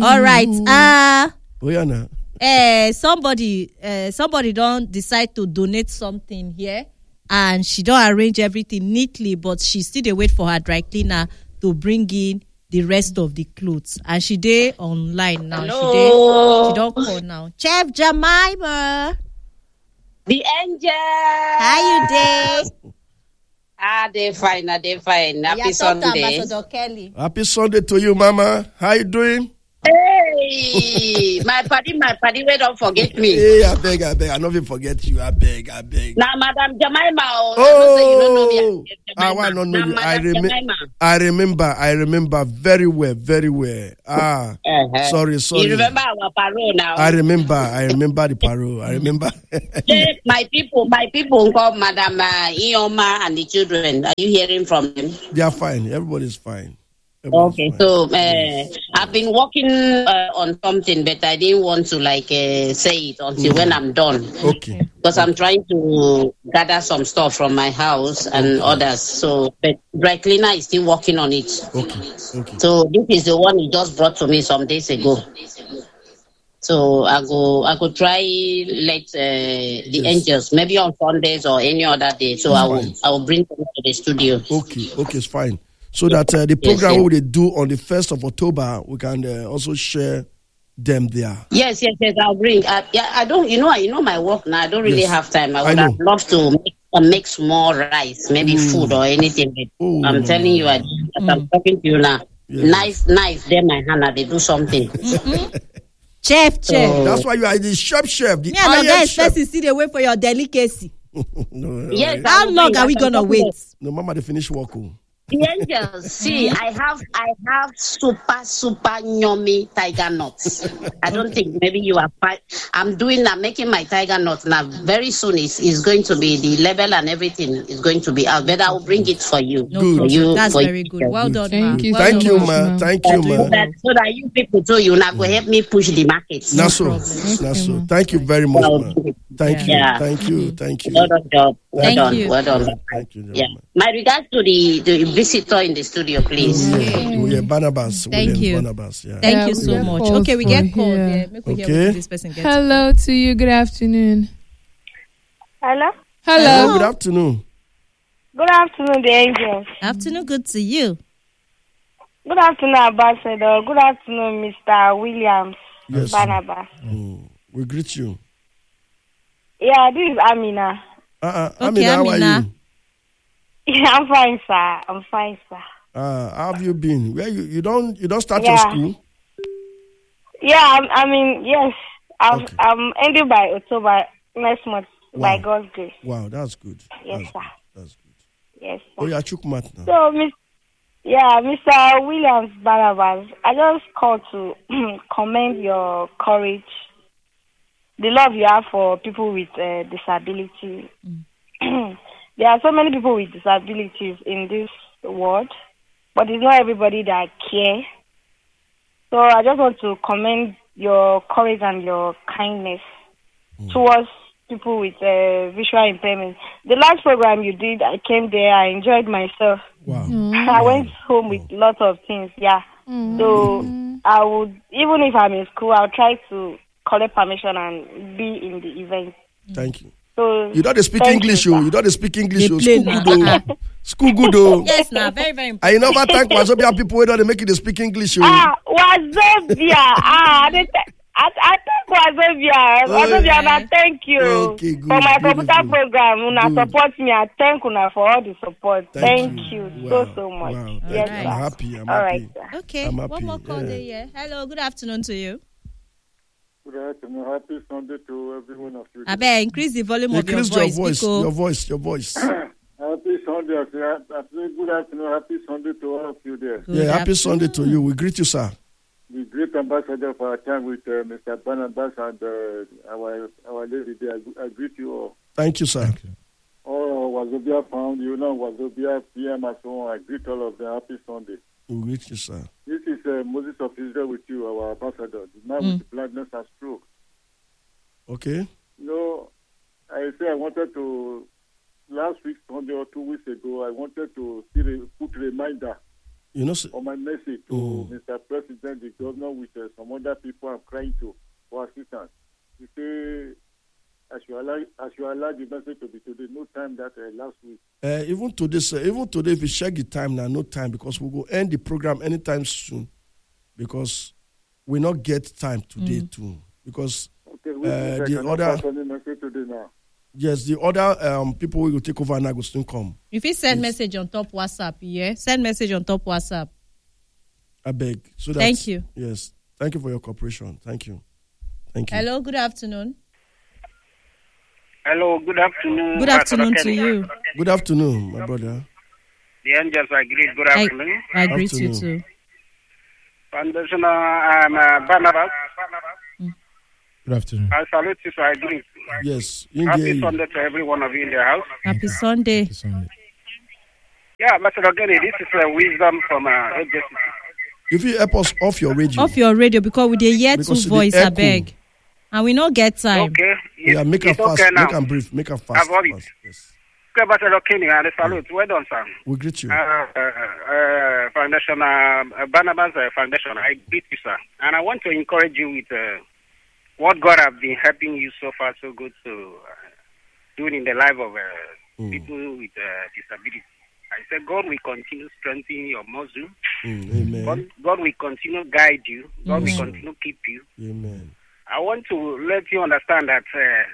All right. Oyana. Somebody don't decide to donate something here, and she don't arrange everything neatly, but she still dey wait for her dry cleaner to bring in the rest of the clothes, and she dey online now. Hello. She don't call now. Chef Jemima, The angel. how you dey? They fine. Happy Sunday. Ambassador Kelly. Happy Sunday to you, Mama. How you doing? Hey, my party, wait, don't forget me. Hey, I beg. I not even forget you. I beg. Now, Madam Jemima. Oh, I want to know you. I remember very well. Sorry. You remember our parole now? I remember the parole. I remember. my people call Madam Ioma and the children. Are you hearing from them? They are fine. Everybody's fine. Okay, so I've been working on something, but I didn't want to say it until when I'm done. Okay. Because I'm trying to gather some stuff from my house and others. So, but dry cleaner is still working on it. Okay. So this is the one he just brought to me some days ago. So I go try let the angels maybe on Sundays or any other day. So I will bring them to the studio. Okay, it's fine. So that the program we do on the 1st of October, we can also share them there. Yes, I'll bring. I don't, you know my work now. I don't really have time. I would have loved to make small rice, maybe food or anything. But I'm telling you, as I'm talking to you now, knife, there my hand, they do something. Chef. That's why you are the chef. The iron chef. Still dey wait for your delicacy. No, yes. How long are we gonna wait? No, Mama, they finish work. The angels, see, I have super yummy tiger nuts. I don't think maybe you are fine. I'm making my tiger nuts now. Very soon it's going to be the level and everything is going to be out. But I will bring it for you. That's very good. Well done, Thank you, ma. Thank you, ma. So that you people too, you now go help me push the market. That's so. Thank you very much, ma. Thank you. Well done, job. Well done. Thank you. Yeah. My regards to the visitor in the studio, please. Barnabas. Thank you. Barnabas, Thank you so much. Okay, we get called. Make we hear what this person gets. Hello to you. Good afternoon. Hello. Good afternoon. Good afternoon, the angels. Afternoon, good to you. Good afternoon, Ambassador. Good afternoon, Mr. Williams. Yes. Barnabas. We greet you. Yeah, this is Amina. Amina, how are you? Yeah, I'm fine, sir. How have you been? Where you don't start your school? Yeah, yes. I'm ending by October next month by God's grace. Wow, that's good. Yes, sir. That's good. Yes, sir. Oh, yeah, Chukmat now. So, Mr. Williams Barnabas, I just called to commend your courage, the love you have for people with disability. There are so many people with disabilities in this world, but it's not everybody that care. So I just want to commend your courage and your kindness towards people with visual impairment. The last program you did, I came there, I enjoyed myself. Wow. I went home with lots of things, So I would, even if I'm in school, I'll try to collect permission and be in the event. Thank you. So you don't speak English, you don't speak English. School good. Yes, now very, very important. I never thank Wazobia people who don't make it speak English. Wazobia. I thank Wazobia. Wazobia, thank you good, for my beautiful. computer program. Una support me. I thank Una for all the support. Thank you so much. Wow. Yes, I'm happy. All right, sir. Okay, one more call there. Yeah. Hello, good afternoon to you. Good afternoon. Happy Sunday to everyone of you. I bet increase the volume of your voice. Your voice. Happy Sunday. Good afternoon. Happy Sunday to all of you there. Happy Sunday to you. We greet you, sir. The great ambassador for our time with Mr. Barnabas and our lady there. I greet you all. Thank you, sir. All Wazobia found, Wazobia PM and so on. I greet all of them. Happy Sunday. We greet you, sir. This is Moses of Israel with you, our ambassador, the man with the blindness and stroke. Okay. I wanted to, last week, Sunday or 2 weeks ago, I wanted to put a reminder You know, for my message to Mr. President, the governor, with some other people I'm crying to for assistance. You say, I should allow the message to be today. No time that last week. Even today, if you check the time now, no time, because we will end the program anytime soon, because we not get time today too. Because the other message today now. Yes, the other people will take over now will soon come. If you send message on top WhatsApp, yeah, send message on top WhatsApp. I beg. So that, thank you. Yes, thank you for your cooperation. Thank you. Hello, good afternoon. Hello, good afternoon. Good afternoon to you. Good afternoon, my brother. The angels agree. Good afternoon. I greet you too. Foundation, Barnabas. Good afternoon. I salute you, so I agree. Yes. Happy Sunday to every one of you in the house. Happy Sunday. Happy Sunday. Yeah, Mr. Ogeni, this is wisdom from AJC. If you help us off your radio. Off your radio, because we dey hear two voice, I beg. And we not get time. Okay. Yeah, make her fast. Okay now. Make her brief. Make her fast. I've it. Yes. Okay, Mr. Ogeni, I salute. Well done, sir. We greet you. Foundation, Barnabas Foundation, I greet you, sir. And I want to encourage you with what God has been helping you so far, so good to doing in the life of people with disability. I said, God will continue strengthening your muscle. Amen. God will continue guide you. God will continue keep you. Amen. I want to let you understand that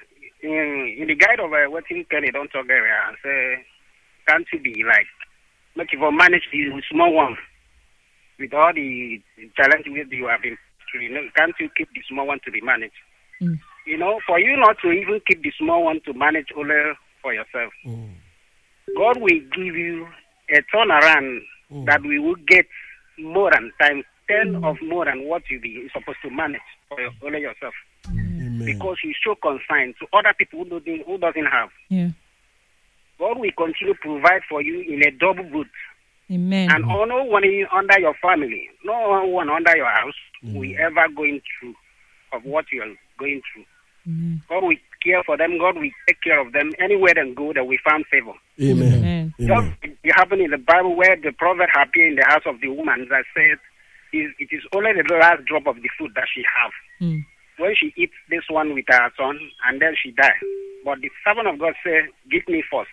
in the guide of Waiting Kenny Don't Talk area, and say, can't you be like, make you manage the small one with all the challenges you have been through? Can't you keep the small one to be managed? You know, for you not to even keep the small one to manage only for yourself, God will give you a turnaround that we will get more than times 10 of more than what you be supposed to manage for only yourself. Amen. Because you show concern to other people who doesn't have. Yeah. God will continue to provide for you in a double boot. Amen. And no one under your family, no one under your house will ever going through of what you are going through. God will care for them. God will take care of them. Anywhere they go, that we find favor. Amen. Just it happened in the Bible where the prophet appeared in the house of the woman that said, it is only the last drop of the food that she have. When she eats this one with her son, and then she died. But the servant of God said, give me first.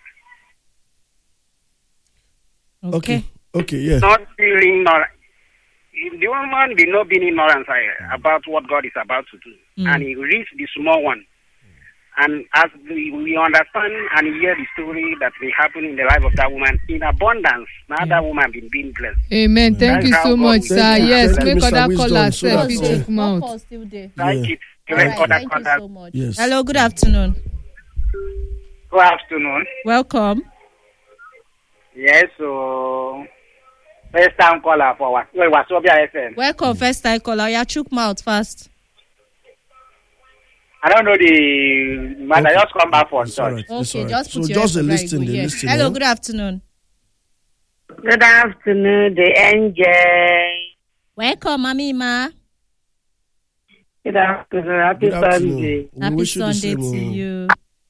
Okay, yeah. Not feeling ignorant. The woman did not be ignorant about what God is about to do. And he reached the small one. And as we understand and hear the story that will happen in the life of that woman, in abundance, now that woman been being blessed. Amen. Thank you so much, sir. Yes, make other callers Thank take you so much. Yes. Hello, good afternoon. Good afternoon. Welcome. Yes, so first time caller for what? Wazobia FM. Welcome, first time caller. You chook mouth fast. I don't know the man. I just come back for church. Right. Okay, just put so your just a right listen. good, The yes. listen. Hello, good afternoon. Good afternoon, the angel. Welcome, Mami Ma. Good afternoon. Happy Good afternoon. Sunday. We Happy wish you the Sunday same, to you.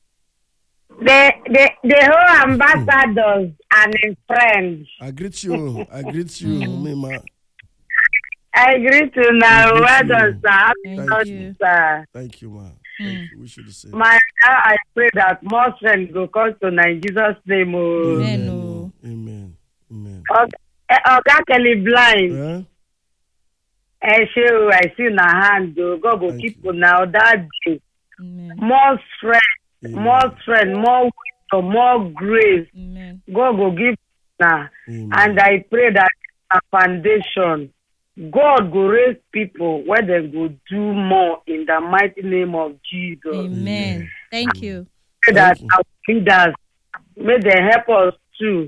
The whole ambassadors and his friends. I greet you. Mima. I greet you now. I Well greet done, you. sir. Happy Thank Sunday, you. sir. Thank you, ma. Thank you. Wish you the same. I pray that more strength will come to in Jesus' name. Oh. Amen. Amen. Amen. Oga Kelly blind. Huh? I see in her hand. God will keep you now that day. Amen. More strength, Amen. more wisdom, more grace. Amen. God will give now. Amen. And I pray that a foundation, God will raise people where they will do more in the mighty name of Jesus. Amen. Thank you. Pray that you. our leaders, may they help us too.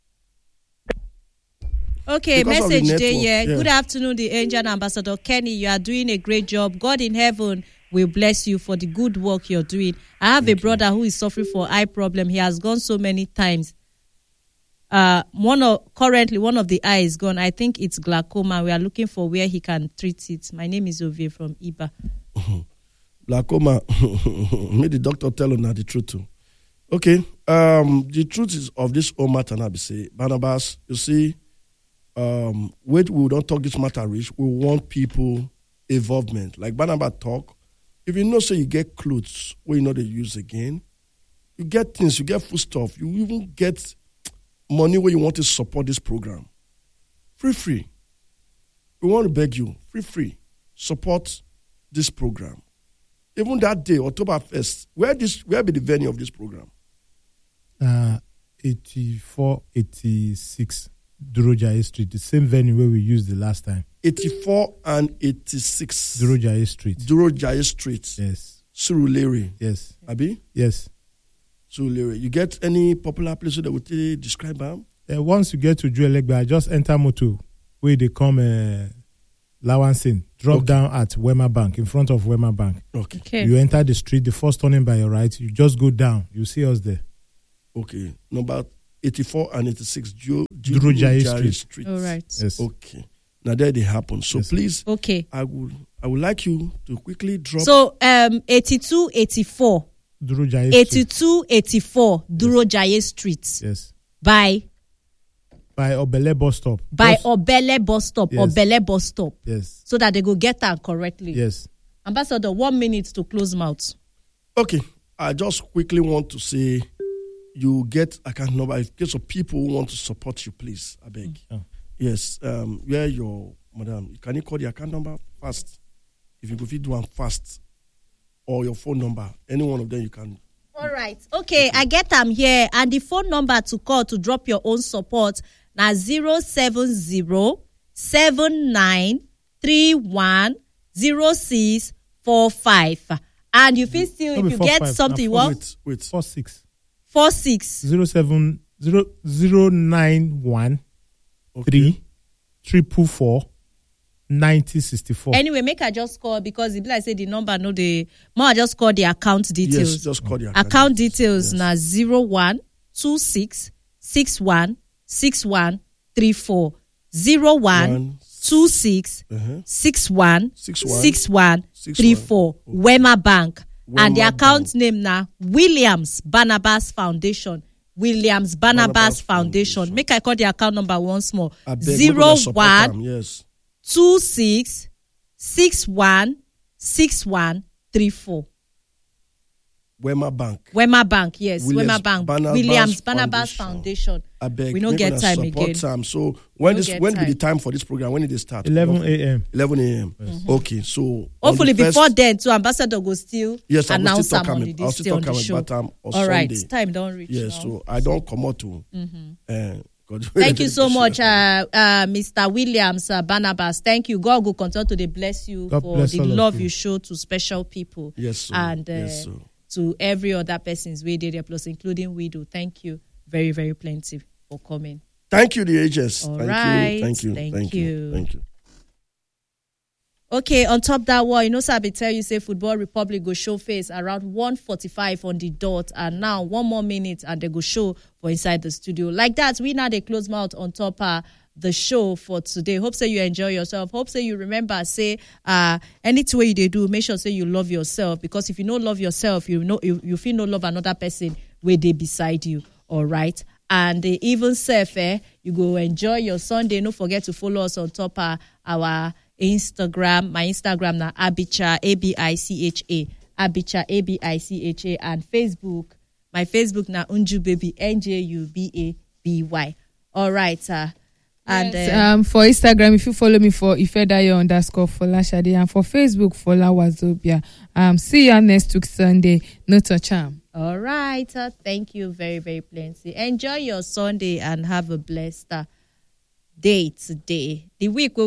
Okay, Because of the message day network, here. yeah. Good afternoon, the angel Ambassador Kenny. You are doing a great job. God in heaven will bless you for the good work you're doing. I have a brother who is suffering for eye problem. He has gone so many times. Currently one of the eye is gone. I think it's glaucoma. We are looking for where he can treat it. My name is Ovie from Iba. Glaucoma. May the doctor tell you now the truth too. Okay. The truth is of this whole matter now. Say, Barnabas, you see, we don't talk this matter rich. We want people involvement. Like Barnabas talk. If you know, so you get clothes where you know they use again, you get things, you get food stuff, you even get money where you want to support this program. Free. We want to beg you, free. Support this program. Even that day, October 1st, where be the venue of this program? 84-86 Durojaye Street, the same venue where we used the last time. 84 and 86 Durojaye Street. Durojaye Street. Yes. Surulere. Yes. Abi? Yes. Surulere. You get any popular places that would describe them? Once you get to Juelegba, just enter Moto, where they come Lawansin. Drop down at Wema Bank, in front of Wema Bank. Okay. You enter the street, the first turning by your right, you just go down. You see us there. Okay. Number 84 and 86 Durojaye Street. All right. Yes. Okay. Now there they happen. So yes, please, okay. I would like you to quickly drop. So 82, 84. Durojaye 82, 84 Durojaye Street. Yes. By Obele bus stop. By Obele bus stop. Yes. Obele bus stop. Yes. So that they go get that correctly. Yes. Ambassador, 1 minute to close mouth. Okay. I just quickly want to say you get account number in case of people who want to support you, please. I beg. Yes. Where your madam, can you call the account number fast? If you go do one fast, or your phone number, any one of them you can. All right. Okay, I get them here. And the phone number to call to drop your own support now 070-7931-0645. And you feel still if you get something, what? Wait. 46. 091 344 9064. Anyway, make I just call because if I say the number, no, the more I just call the account details. Yes, just call the account details. Now 0126616134 0126616134 Wema Bank. And the account name now Williams Barnabas Foundation. Williams Barnabas Foundation. Make I call the account number once more. 0126616134. Wema Bank. Wema Bank, yes. Wema Bank. Williams Barnabas Foundation. I beg. We don't get time again. So when be the time for this program? When did it start? 11 a.m. 11 a.m. Mm-hmm. Okay, so hopefully before then, too, Ambassador will still announce some on the show. All right, time don't reach. Yes, so I don't come out to. Thank you so much, Mr. Williams Barnabas. Thank you. God will continue to bless you for the love you show to special people. Yes, sir. And yes, sir. To every other person's way there plus, including we do. Thank you very, very plenty for coming. Thank you, the agents. All Thank right. you. Thank you. Thank you. Thank you. Okay, on top that one, you know, Sabi tell you say Football Republic go show face around 1:45 on the dot, and now 1 more minute and they go show for inside the studio. Like that, we now they close mouth on top the show for today. Hope say you enjoy yourself. Hope say you remember say anything way you do, make sure say you love yourself, because if you don't love yourself, you feel no love another person where they beside you. All right. And even self, you go enjoy your Sunday. Don't forget to follow us on top our Instagram. My Instagram now Abicha ABICHA Abicha ABICHA, and Facebook. My Facebook now Unju Baby NJUBABY. All right, sir. And yes, for Instagram, if you follow me for Ifedayo_Folashade, and for Facebook for Lawazobia. See you next week Sunday. No touch. All right. Thank you very, very plenty. Enjoy your Sunday and have a blessed day today. The week will